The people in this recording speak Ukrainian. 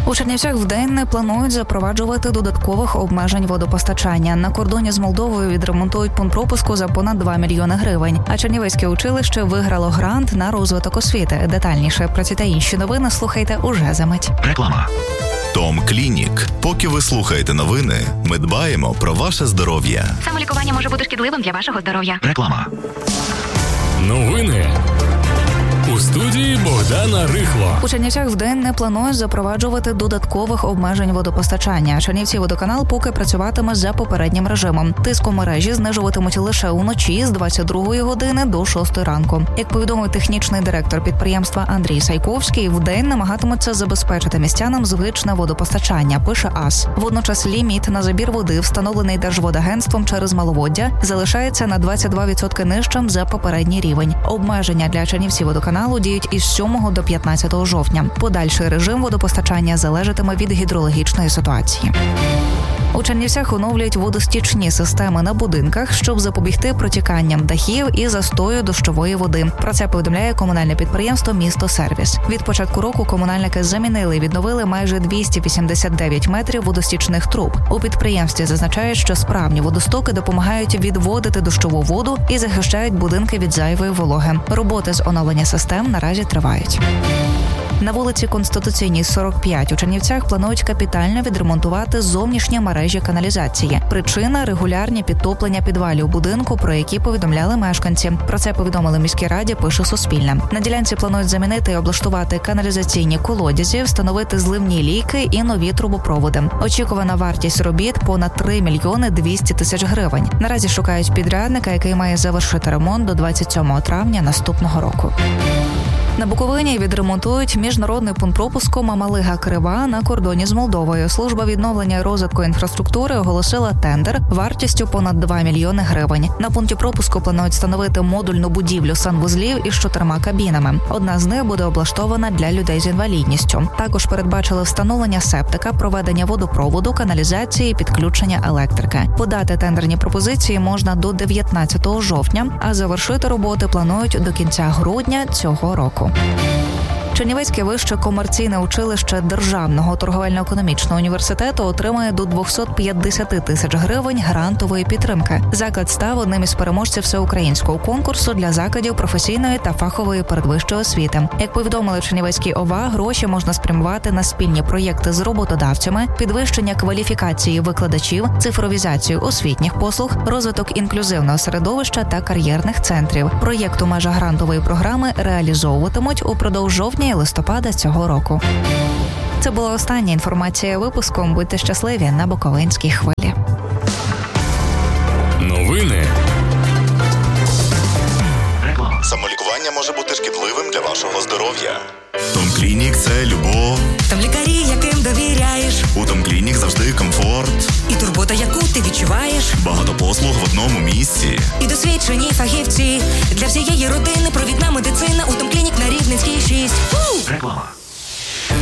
У Чернівцях вдень не планують запроваджувати додаткових обмежень водопостачання. На кордоні з Молдовою відремонтують пункт пропуску за понад 2 мільйони гривень. А Чернівецьке училище виграло грант на розвиток освіти. Детальніше про ці та інші новини слухайте уже за мить. Реклама. Том Клінік. Поки ви слухаєте новини, ми дбаємо про ваше здоров'я. Самолікування може бути шкідливим для вашого здоров'я. Реклама. Новини. У студії Богдана Рихло. У Чернівцях вдень не планують запроваджувати додаткових обмежень водопостачання. Чернівцівводоканал поки працюватиме за попереднім режимом. Тиск у мережі знижуватимуть лише уночі з 22 години до 6 ранку. Як повідомив технічний директор підприємства Андрій Сайковський, вдень намагатимуться забезпечити містянам звичне водопостачання, пише АС. Водночас ліміт на забір води, встановлений Держводагентством через маловоддя, залишається на 22% нижчим за попередній рівень. Обмеження для Чернівцівводоканалу діють із 7 до 15 жовтня. Подальший режим водопостачання залежатиме від гідрологічної ситуації. У Чернівцях оновлюють водостічні системи на будинках, щоб запобігти протіканням дахів і застою дощової води. Про це повідомляє комунальне підприємство «Місто Сервіс». Від початку року комунальники замінили і відновили майже 289 метрів водостічних труб. У підприємстві зазначають, що справні водостоки допомагають відводити дощову воду і захищають будинки від зайвої вологи. Роботи з оновлення систем наразі тривають. На вулиці Конституційній, 45 у Чернівцях планують капітально відремонтувати зовнішні мережі каналізації. Причина – регулярні підтоплення підвалів будинку, про які повідомляли мешканці. Про це повідомили міській раді, пише Суспільне. На ділянці планують замінити і облаштувати каналізаційні колодязі, встановити зливні лійки і нові трубопроводи. Очікувана вартість робіт – понад 3 мільйони 200 тисяч гривень. Наразі шукають підрядника, який має завершити ремонт до 27 травня наступного року. На Буковині відремонтують міжнародний пункт пропуску Мамалига-Крива на кордоні з Молдовою. Служба відновлення і розвитку інфраструктури оголосила тендер вартістю понад 2 мільйони гривень. На пункті пропуску планують встановити модульну будівлю санвузлів із 4 кабінами. Одна з них буде облаштована для людей з інвалідністю. Також передбачили встановлення септика, проведення водопроводу, каналізації і підключення електрики. Подати тендерні пропозиції можна до 19 жовтня, а завершити роботи планують до кінця грудня цього року. Чернівецьке вище комерційне училище Державного торговельно-економічного університету отримає до 250 тисяч гривень грантової підтримки. Заклад став одним із переможців всеукраїнського конкурсу для закладів професійної та фахової передвищої освіти. Як повідомили Чернівецькій ОВА, гроші можна спрямувати на спільні проєкти з роботодавцями, підвищення кваліфікації викладачів, цифровізацію освітніх послуг, розвиток інклюзивного середовища та кар'єрних центрів. Проєкт у межах грантової програми реалізовуватимуть упродовж жовтня і листопада цього року. Це була остання інформація випуску. Будьте щасливі на Буковинській хвилі. Новини. Самолікування може бути шкідливим для вашого здоров'я. Том Клінік – це любов. Там лікарі, яким довіряєш. У Том Клінік завжди комфорт. І турбота, яку ти відчуваєш. Багато послуг в одному місці. І досвідчені фахівці. Для всієї родини провідна медицина. У Том Клінік на Рівненській 6. Реклама.